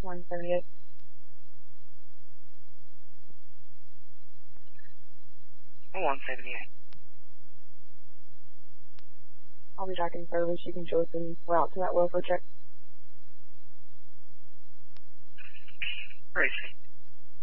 178. Oh, 178. I'll be tracking service. You can show us en route to that welfare check. Where is he?